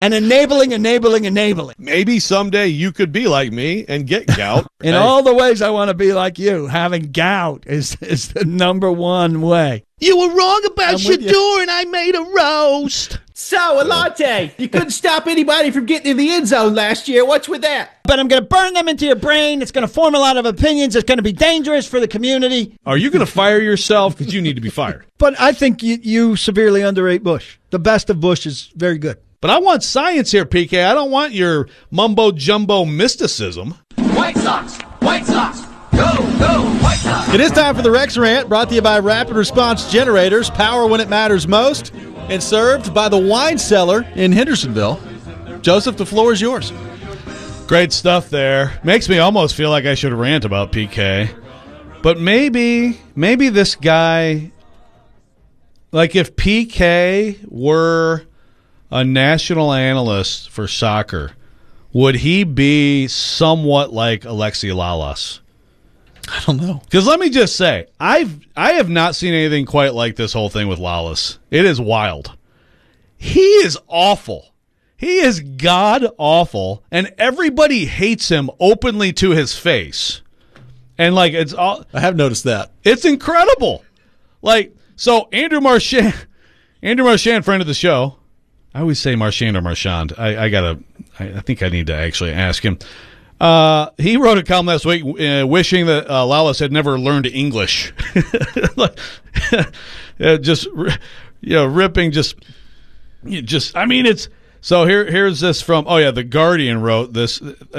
and enabling. Maybe someday you could be like me and get gout. In all the ways I want to be like you, having gout is the number one way. You were wrong about Shador, and I made a roast. So, Alante, you couldn't stop anybody from getting in the end zone last year. What's with that? But I'm going to burn them into your brain. It's going to form a lot of opinions. It's going to be dangerous for the community. Are you going to fire yourself? Because you need to be fired. But I think you severely underrate Bush. The best of Bush is very good. But I want science here, PK. I don't want your mumbo-jumbo mysticism. White Sox! White Sox! Go, White Sox! It is time for the Rex Rant, brought to you by Rapid Response Generators, power when it matters most, and served by the Wine Cellar in Hendersonville. Joseph, the floor is yours. Great stuff there. Makes me almost feel like I should rant about PK. But maybe this guy, like if PK were a national analyst for soccer, would he be somewhat like Alexi Lalas? I don't know. Because let me just say, I have not seen anything quite like this whole thing with Lalas. It is wild. He is awful. He is god-awful, and everybody hates him openly to his face. And, like, it's all... I have noticed that. It's incredible. Like, so Andrew Marchand, friend of the show. I always say Marchand or Marchand. I think I need to actually ask him. He wrote a column last week wishing that Lalas had never learned English. Just, ripping I mean, it's, so here's this from, The Guardian wrote this,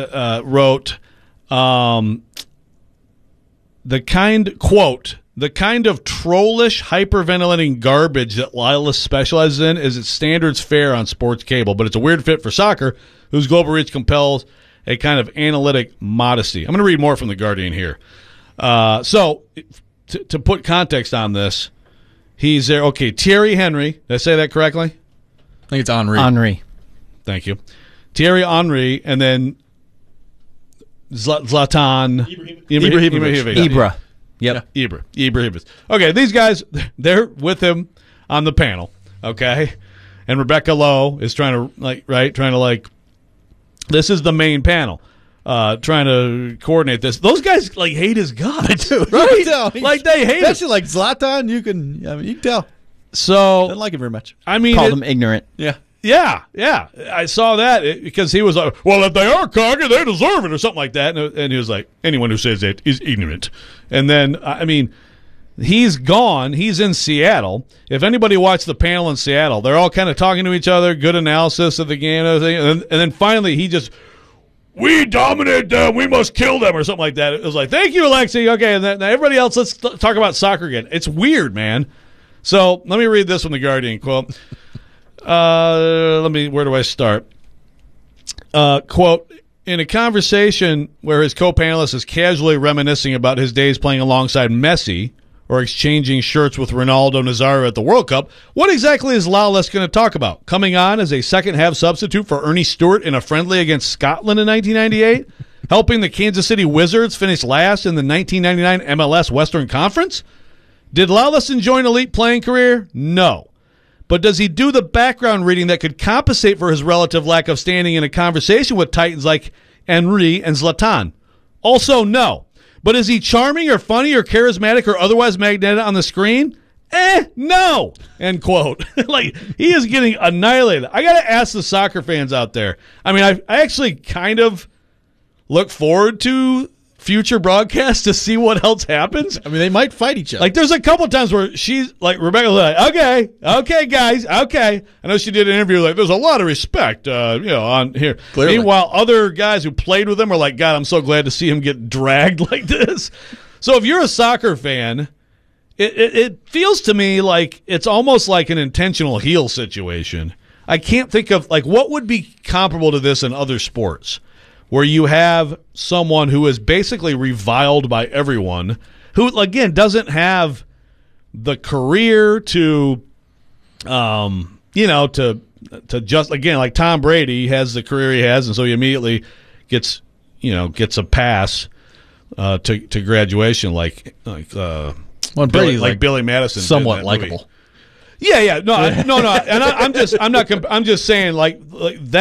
the kind of trollish, hyperventilating garbage that Lilas specializes in is its standards fare on sports cable, but it's a weird fit for soccer, whose global reach compels a kind of analytic modesty. I'm going to read more from The Guardian here. So, to put context on this, he's there. Okay, Thierry Henry. Did I say that correctly? I think it's Henry. Henry. Thank you. Thierry Henry, and then Zlatan Ibrahimovic. Ibra. Yep. Yeah, Ibrahimovic. Okay, these guys, they're with him on the panel, okay? And Rebecca Lowe is trying to this is the main panel, trying to coordinate this. Those guys, hate his guts. They do. Right? You can tell. They hate him. Especially like Zlatan, you can tell. So, Doesn't like it very much. I mean, called him ignorant. Yeah. Yeah. I saw that because he was like, well, if they are cocky, they deserve it or something like that. And he was like, anyone who says that is ignorant. And then, I mean, he's gone. He's in Seattle. If anybody watched the panel in Seattle, they're all kind of talking to each other, good analysis of the game and everything. And then finally he just, we dominate them, we must kill them or something like that. It was like, thank you, Alexi. Okay, and then now everybody else, let's talk about soccer again. It's weird, man. So let me read this from The Guardian quote. Where do I start? Quote, in a conversation where his co-panelist is casually reminiscing about his days playing alongside Messi or exchanging shirts with Ronaldo Nazario at the World Cup, what exactly is Lalas going to talk about? Coming on as a second-half substitute for Ernie Stewart in a friendly against Scotland in 1998? Helping the Kansas City Wizards finish last in the 1999 MLS Western Conference? Did Lalas enjoy an elite playing career? No. But does he do the background reading that could compensate for his relative lack of standing in a conversation with titans like Henry and Zlatan? Also, no. But is he charming or funny or charismatic or otherwise magnetic on the screen? No. End quote. He is getting annihilated. I got to ask the soccer fans out there. I mean, I actually kind of look forward to future broadcasts to see what else happens. I mean, they might fight each other. There's a couple of times where she's Rebecca's like, okay, guys, okay. I know she did an interview there's a lot of respect, on here. Clearly. Meanwhile, other guys who played with him are like, God, I'm so glad to see him get dragged like this. So if you're a soccer fan, it feels to me like it's almost like an intentional heel situation. I can't think of what would be comparable to this in other sports, where you have someone who is basically reviled by everyone, who, again, doesn't have the career to just, again, like Tom Brady has the career he has, and so he immediately gets a pass to graduation, like Billy Madison, somewhat likable. Yeah, no, and I'm just saying, like that.